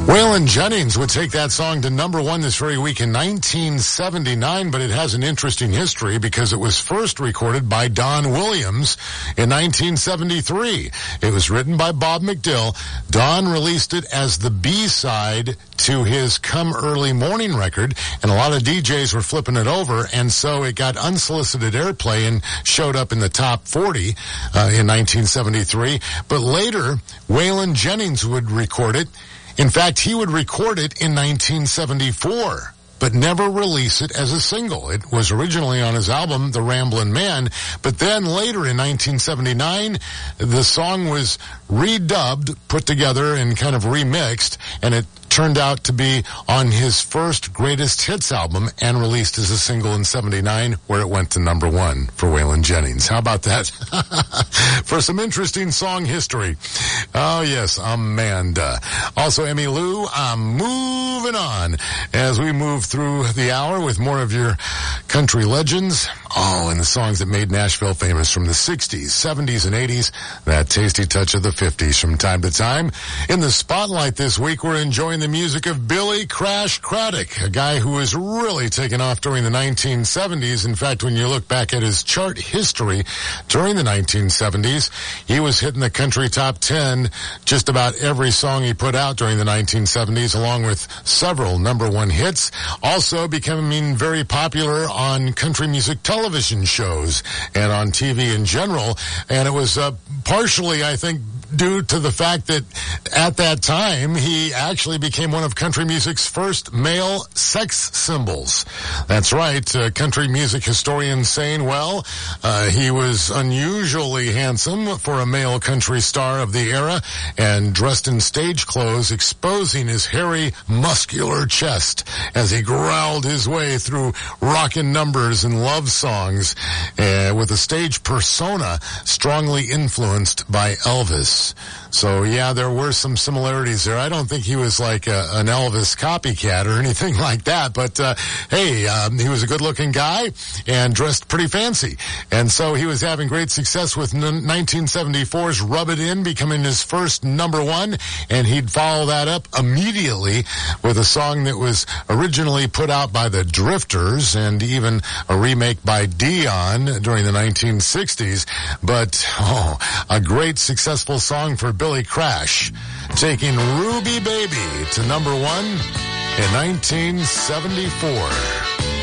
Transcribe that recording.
Waylon Jennings would take that song to number one this very week in 1979, but it has an interesting history because it was first recorded by Don Williams in 1973. It was written by Bob McDill. Don released it as the B-side to his Come Early Morning record, and a lot of DJs were flipping it over, and so it got unsolicited airplay and showed up in the top 40 in 1973. But later, Waylon Jennings would record it. In fact, he would record it in 1974, but never release it as a single. It was originally on his album, The Ramblin' Man, but then later in 1979, the song was redubbed, put together, and kind of remixed, and it turned out to be on his first greatest hits album and released as a single in 79, where it went to number one for Waylon Jennings. How about that? For some interesting song history. Oh, yes, Amanda. Also, Emmy Lou, I'm moving on as we move through the hour with more of your country legends. Oh, and the songs that made Nashville famous from the 60s, 70s, and 80s. That tasty touch of the 50s from time to time. In the spotlight this week, we're enjoying the music of Billy Crash Craddock, a guy who was really taken off during the 1970s. In fact, when you look back at his chart history during the 1970s, he was hitting the country top 10 just about every song he put out during the 1970s, along with several number one hits. Also becoming very popular on country music television shows and on TV in general. And it was partially, I think, due to the fact that at that time, he actually became one of country music's first male sex symbols. That's right. Country music historians saying, well, he was unusually handsome for a male country star of the era and dressed in stage clothes, exposing his hairy, muscular chest as he growled his way through rockin' numbers and love songs with a stage persona strongly influenced by Elvis. So, yeah, there were some similarities there. I don't think he was like an Elvis copycat or anything like that, but hey, he was a good-looking guy and dressed pretty fancy. And so he was having great success with 1974's Rub It In, becoming his first number one, and he'd follow that up immediately with a song that was originally put out by the Drifters and even a remake by Dion during the 1960s. But, a great successful song for Billy Crash, taking Ruby Baby to number one in 1974.